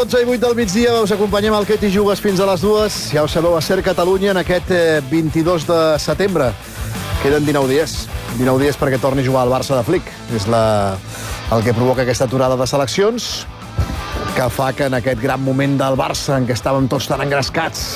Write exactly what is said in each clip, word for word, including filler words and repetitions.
dotze i vuit del migdia us acompanyem al Que t'hi jugues fins a les dues. Ja ho sabeu, a Ser Catalunya en aquest eh, vint-i-dos de setembre. Queden dinou dies. dinou dies perquè torni a jugar al Barça de Flick. És la, el que provoca aquesta aturada de seleccions que fa que en aquest gran moment del Barça en què estàvem tots tan engrescats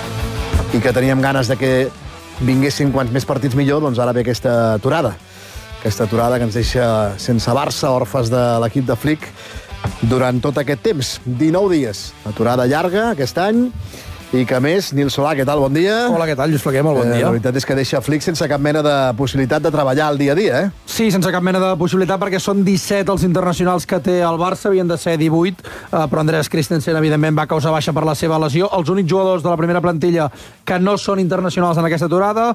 i que teníem ganes de que vinguessin quants més partits millor, doncs ara ve aquesta aturada. Aquesta aturada que ens deixa sense Barça, orfes de l'equip de Flick, durant tot aquest temps. dinou dies. Aturada llarga aquest any i que, a més, Nil Solà, què tal? Bon dia. Hola, què tal? Lluís Flaquer, molt bon dia. Eh, la veritat és que deixa Flick sense cap mena de possibilitat de treballar al dia a dia, eh? Sí, sense cap mena de possibilitat, perquè són disset els internacionals que té el Barça, havien de ser divuit, eh, però Andreas Christensen, evidentment, va causar baixa per la seva lesió. Els únics jugadors de la primera plantilla que no són internacionals en aquesta aturada,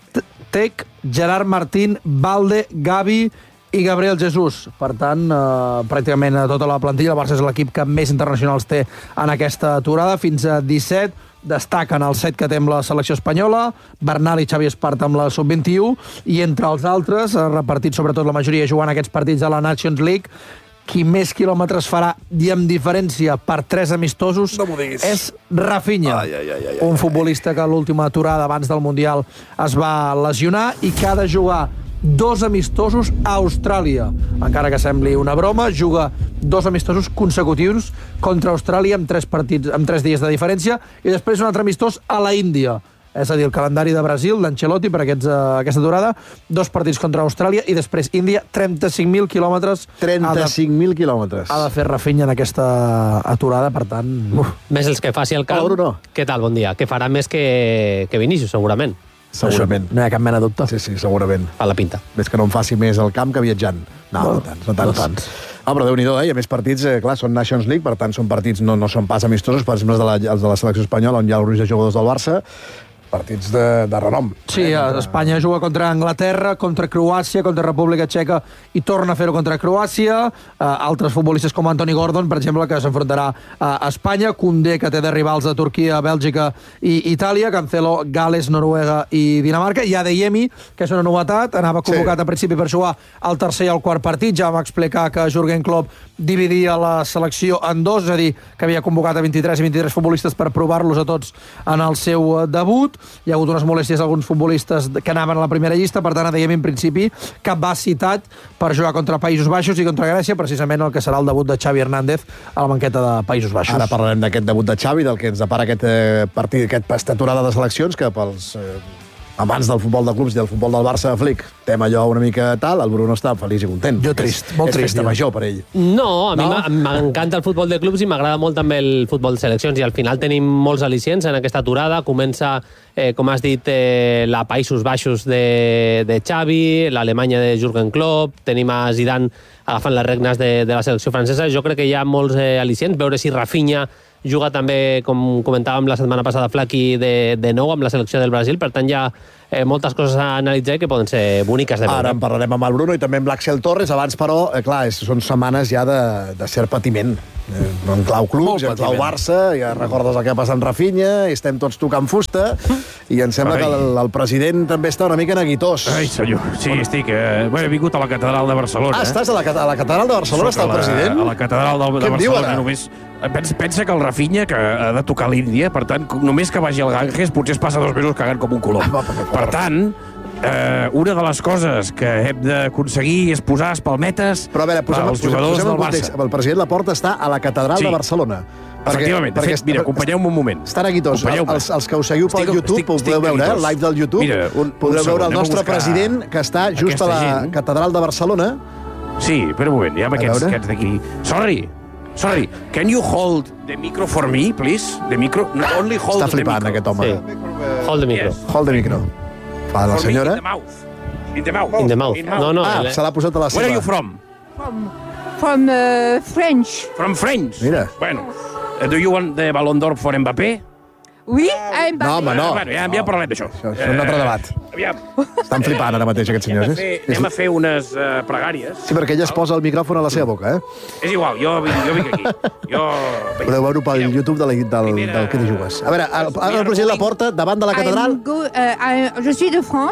Tec, Gerard Martín, Valde, Gavi i Gabriel Jesús. Per tant, eh, pràcticament a tota la plantilla, el Barça és l'equip que més internacionals té en aquesta aturada, fins a disset. Destaquen els set que té amb la selecció espanyola, Bernal i Xavi Esparta amb la sub vint-i-u, i entre els altres, repartits sobretot la majoria jugant aquests partits de la Nations League, qui més quilòmetres farà i amb diferència per tres amistosos no és Rafinha, ai, ai, ai, ai, un futbolista que a l'última aturada abans del Mundial es va lesionar i que ha de jugar dos amistosos a Austràlia. Encara que sembli una broma, juga dos amistosos consecutius contra Austràlia amb tres partits, amb tres dies de diferència, i després un altre amistós a la Índia. És a dir, el calendari de Brasil, d'Ancelotti, per aquests, uh, aquesta durada, dos partits contra Austràlia i després Índia, trenta-cinc mil quilòmetres. trenta-cinc mil quilòmetres. Ha de fer Rafinha en aquesta aturada, per tant... Uf. Més els que faci el camp. Hola, Bruno. Què tal? Bon dia. Que farà més que, que Vinícius, segurament. Segurament. Això, no hi ha cap mena de dubte. Sí, sí, segurament. A la pinta. Ves que no en faci més al camp que viatjant. No, no, no tants. No tants. No tants. Ah, però Déu-n'hi-do, eh? I a més partits, eh, clar, són Nations League, per tant són partits, no, no són pas amistosos, per exemple, els de la, els de la selecció espanyola, on hi ha alguns jugadors del Barça, partits de, de renom. Sí, eh, Espanya juga contra Anglaterra, contra Croàcia, contra República Txeca i torna a fer-ho contra Croàcia. Uh, altres futbolistes com Anthony Gordon, per exemple, que s'enfrontarà a Espanya. Koundé, que té de rivals a Turquia, Bèlgica i Itàlia. Cancelo, Gales, Noruega i Dinamarca. I Adeyemi, que és una novetat, anava convocat sí. a principi per jugar al tercer i al quart partit. Ja vam explicar que Jürgen Klopp dividia la selecció en dos, és a dir, que havia convocat a vint-i-tres i vint-i-tres futbolistes per provar-los a tots en el seu debut. Hi ha hagut unes molèsties a alguns futbolistes que anaven a la primera llista, per tant, dèiem en principi que va citat per jugar contra Països Baixos i contra Grècia, precisament el que serà el debut de Xavi Hernández a la banqueta de Països Baixos. Ara parlarem d'aquest debut de Xavi, del que ens depara aquest eh, partit, aquesta aturada de seleccions, que pels eh, amants del futbol de clubs i del futbol del Barça de Flick, tema allò una mica tal, el Bruno està feliç i content. Jo trist, molt és, trist. És festa major per ell. No, a mi no? m'encanta el futbol de clubs i m'agrada molt també el futbol de seleccions, i al final tenim molts al·licients en aquesta aturada. Comença, eh, com has dit, eh, la Països Baixos de, de Xavi, l'Alemanya de Jürgen Klopp, tenim a Zidane agafant les regnes de, de la selecció francesa. Jo crec que hi ha molts eh, al·licients. Veure si Rafinha juga també, com comentàvem la setmana passada, Flaqui de, de nou amb la selecció del Brasil. Per tant, hi ha eh, moltes coses a analitzar que poden ser boniques de veure. Ara en parlarem amb el Bruno i també amb l'Axel Torres. Abans, però, eh, clar, és, són setmanes ja de, de cert patiment. Eh, en clau clubs, en clau Barça, ja recordes el que ha passat amb Rafinha, i estem tots tocant fusta, i em sembla Ai. que el, el president també està una mica neguitós. Ai, senyor, sí, bueno. estic... Eh, bueno, he vingut a la catedral de Barcelona. Ah, estàs a la, a la catedral de Barcelona, està el president? A la catedral de, de Barcelona, només... Pensa, pensa que el Rafinha, que ha de tocar l'Índia, per tant, només que vagi al Ganges, potser es passa dos mesos cagant com un colom. Per tant, eh, una de les coses que hem d'aconseguir és posar espalmetes Però a veure, posem, als jugadors posem, posem del Barça. El president Laporta està a la catedral sí. de Barcelona. Efectivament. De fet, mira, acompanyeu-me un moment. Està neguitós. Els, els que us seguiu pel estic, YouTube, estic, ho podeu veure, eh? Live del YouTube. Mira, un, podeu un veure segon, el nostre president, que està just a la gent. catedral de Barcelona. Sí, espera un moment, ja amb aquests, aquests d'aquí. Sorry, sorry, can you hold the micro for me, please? The micro, not only hold Està the flipant, micro. aquest home. Sí. Hold the micro. Yes. Hold the micro. Fa la For senyora. me in the mouth. In the mouth. In the mouth. In mouth. No, no. Ah, el- se l'ha posat a la seva. Where are you from? From, from uh, French. From French. Mira. Bueno, uh, do you want the Ballon d'Or for Mbappé? Oui, I'm No, home, no. Bueno, ja, ja parlem d'això. Això, això és un altre debat. Aviam. Estan flipant ara mateix, aquests Anem a senyors. fer, eh? anem a fer unes uh, pregàries. Sí, perquè ella es posa el micròfon a la seva boca, eh? És igual, jo, vinc- jo vinc aquí. Jo... Podeu veure-ho pel Mireu. YouTube de la, del, Primera- del que t'hi jugues. A veure, el, el president Laporta, davant de la catedral... I'm go, uh, I, je suis de France.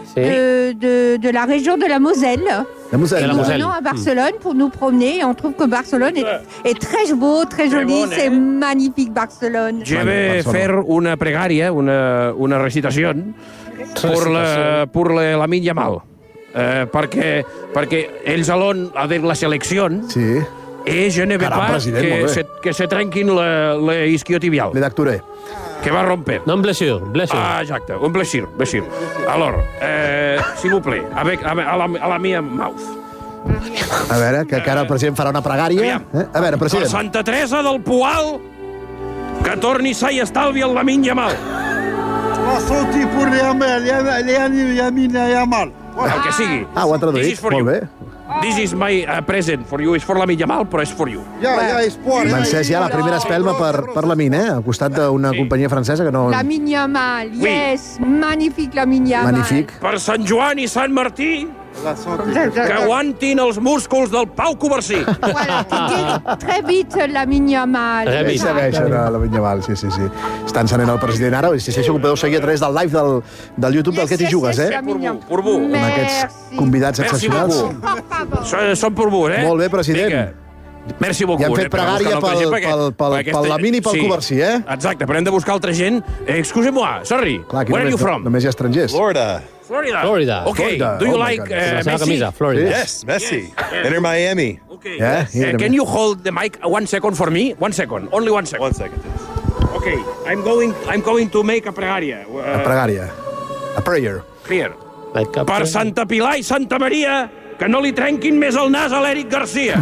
Sí. de, de, de la région de la Moselle. La Moselle. la Nous Moselle. venons à Barcelone pour nous promener et on trouve que Barcelone est, est très beau, très Très joli. bon, C'est eh? magnifique, Barcelone. Je Vale, vais Barcelona. fer una pregària, una, una recitación, por la, por la, la Lamine Yamal. Eh, perquè, perquè ells allons a dir la selecció Sí, et je ne veux Caram, pas president, que molt bé. se, que se trenquin la, la isquiotibial, l'he d'actoré. que va romper. Non, blessure, blessure. Ah, exacte, un blessure, blessure. Alors, eh, s'il vous plaît, avec, avec, a, la, a la mia mouth. A veure, que, que ara el president farà una pregària. Aviam. Eh? A veure, Per president. Santa Teresa del Poal, que torni sa i estalvi el Lamine Yamal. Va sortir pour les Yamal, Yamina Yamal. El que sigui. Ah, ho ha This traduït. is for Molt you. bé. This is my uh, present for you. És for Lamine Yamal, però és for you. Ja, ja, esport. M'ha encès ja la primera espelma per, per la mina, eh? Al costat d'una companyia francesa que no... La Yamal, Oui. yes, magnifique la Yamal. Magnífic. Per Sant Joan i Sant Martí, La santé. que aguantin els músculs del Pau Coversí. Voilà, qui guérit très vite la Yamal. Très Ells vite. segueixen a la Vinyaval, sí, sí, sí. Està encenent el president ara, i si això ho podeu seguir a través del live del, del YouTube del Que t'hi jugues, eh? Por bu. Amb aquests convidats Merci excepcionals. beaucoup. Són, són por bu, eh? Molt bé, president. Vinga. Merci beaucoup. I han fet eh, per anar pregària buscant altra pel- gent, perquè- pel- pel- perquè pel aquesta- Lamine i pel sí. Coversí, eh? Exacte, però hem de buscar altra gent. Eh, Excusez-moi, sorry. Clar, aquí Where are només, you from? només hi ha estrangers. Florida. Florida. Florida. Okay. Florida. Do you Oh my like God. uh, La seva Messi? camisa, Florida. Yes, Messi. Inter Miami. Okay. Yeah, Uh, here, can you hold the mic one second for me? One second. Only one second. One second. Okay. I'm going I'm going to make a pregària. A Uh, pregària. A prayer. clear. Like a- Per Santa Pilar i Santa Maria, que no li trenquin més el nas a l'Eric Garcia.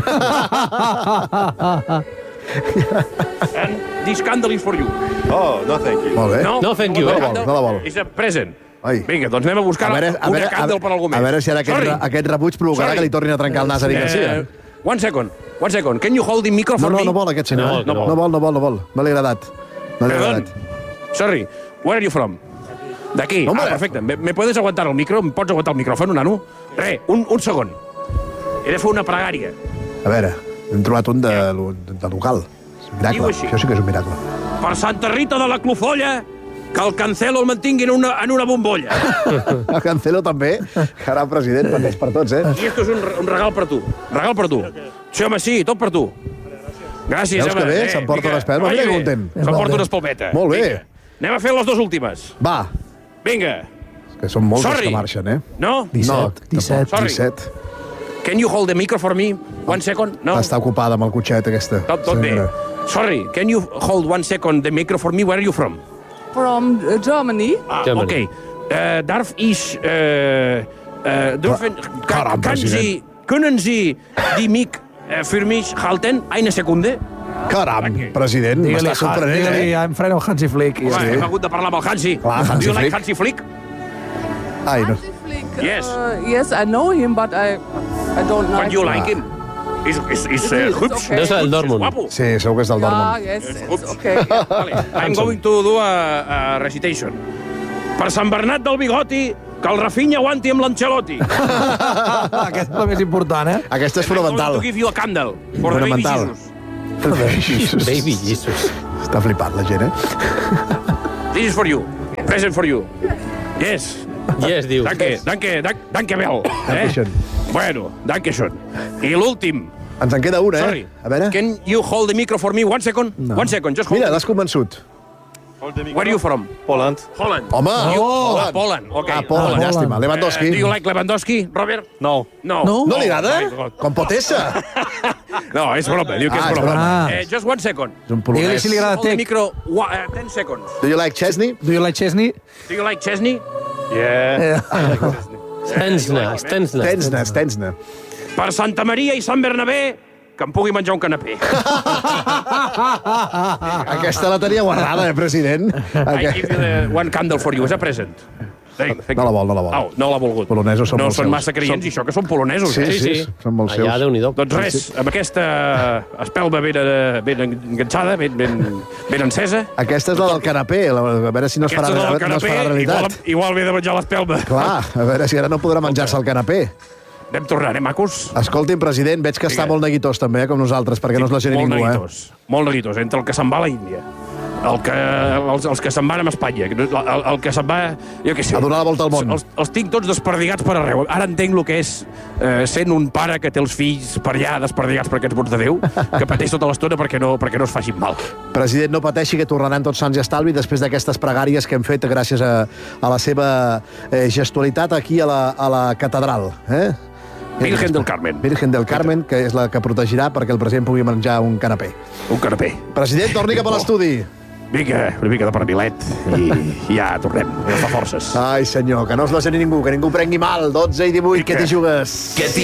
And this candle is for you. Oh, no, thank you. Molt bé. No, No, thank you, No eh? la vol, no la vol. És a present. Ai. Vinga, doncs anem a buscar A veure, a una veure, a, candle per algú més. a veure si ara aquest, Sorry. re- aquest rebuig provocarà Sorry. que li tornin a trencar el nas a Eric Garcia. Eh, one second, one second. Can you hold the micro No, for no, me? no vol aquest senyor. No eh? vol, que no no vol, no vol, no vol. No li ha agradat. No li ha Perdón. agradat. Sorry. Where are you from? D'aquí. Hombre. Ah, perfecte. ¿Me, ¿Me puedes aguantar el micro? Em pots aguantar el micròfon, nano? Re, un, un segon. He de fer una pregària. A veure, hem trobat un de, de local. És un miracle. Diu així. Això sí que és un miracle. Per Santa Rita de la Clofolla, que el Cancelo el mantingui en una, en una bombolla. El Cancelo també. Caram, president, perquè és per tots, eh? I esto és un, un regal per tu. Regal per tu. Sí, home, sí, tot per tu. Gràcies, Veus home. que bé? S'emporta una espelma. Mira que content. S'emporta una espalmeta. Molt bé. Vinga. Anem a fer les dues últimes. Va, Vinga. que són molts els Sorry. que marxen, eh? No? disset, disset. Sorry. disset. Can you hold the micro for me? One second? No? Està ocupada amb el cotxet, aquesta. Tot, tot bé. senyora. Sorry, can you hold one second the micro for me? Where are you from? From uh, Germany. Ah, Germany. okay. Uh, darf ich... Uh, uh, dürfen, Karam, kann Sie, können Sie die mic uh, für mich halten? Eine Sekunde? Caram, president, Digue-li, m'està sorprenent, digue-li, eh? I'm friend of Hansi Flick. Home, sí. hem hagut de parlar amb el Hansi. Clar, Hansi Do you like Flick. Hansi Flick? Ai, no. Flick, Yes. Uh, yes, I know him, but I, I don't know. But you like him? Is, is, is uh, hübsch? okay. No és el És Dortmund. guapo. Sí, segur que és del Yeah, Dortmund. yes, Oops. it's okay. Vale. I'm going to do a, a recitation. Per Sant Bernat del Bigoti, que el Rafinha aguanti amb l'Ancelotti. Aquest és el més important, eh? Aquesta és I'm going fonamental. to give you a candle for the baby Fonamental. Jesus. Baby Jesus. Està flipant la gent, eh? This is for you. Present for you. Yes. Yes, diu. Danke, danke, danke, danke Bell. Danke schön. Bueno, danke schön. I l'últim. Ens en queda una, Sorry. eh? A veure. Can you hold the micro for me one second? No. One second, just hold Mira, it. l'has convençut. Where are you from? Poland. Holland. Home! You, Oh! ah, Poland. Okay. Ah, Poland, Ah, llàstima. Poland. Lewandowski. Uh, do you like Lewandowski, Robert? No. No. No? No li agrada? Oh my God. Com potessa. No, és broma, diu que és Ah, és broma. broma. Eh, just one second. És un Digue-li polonès. si li agrada Hold the Tec. micro, wa- uh, ten seconds. Do you like Chesney? Do you like Chesney? Do you like Chesney? Yeah. Stensna, Stensna. Tensna, Tensna. Per Santa Maria i Sant Bernabé, que em pugui menjar un canapé. Aquesta la tenia guardada, eh, president? I give you the one candle for you, as a present. Thank, thank No la you. vol, no la vol. Au, no l'ha volgut. Polonesos són no molt són seus. massa creients, i això que són polonesos. Sí, eh? sí, sí, són molt seus. Allà, Déu-n'hi-do. Doncs res, amb aquesta espelma ben, eh, ben enganxada, ben, ben, ben encesa, Aquesta és la del canapé, la- a veure si no es farà, aquesta del no es canapé, farà igual, realitat. igual ve de menjar l'espelma. Clar, a veure si ara no podrà menjar-se el canapé. Anem tornant, eh, macos? Escolti'm, president, veig que està Vinga. molt neguitós també, eh, com nosaltres, perquè no es lesioni molt ningú, eh? neguitós, molt neguitós, entre el que se'n va a la Índia, el que, els, els que se'n van a Espanya, el, el que se'n va, jo què sé... A donar la volta al món. Els, els tinc tots desperdigats per arreu. Ara entenc el que és eh, sent un pare que té els fills per allà desperdigats per aquests mots de Déu, que pateix tota l'estona perquè no, perquè no es facin mal. President, no pateixi, que tornaran tots sants i estalvi després d'aquestes pregàries que hem fet gràcies a, a la seva eh, gestualitat aquí a la, a la catedral. Eh? Virgen del Carmen. Virgen del Carmen, que és la que protegirà perquè el president pugui menjar un canapé. Un canapé. President, torni cap a l'estudi. Vinga, una mica de pernilet i, i ja tornem. Ja fa forces. Ai, senyor, que no es leseni ningú, que ningú prengui mal. dotze i divuit, què t'hi jugues? Que t'hi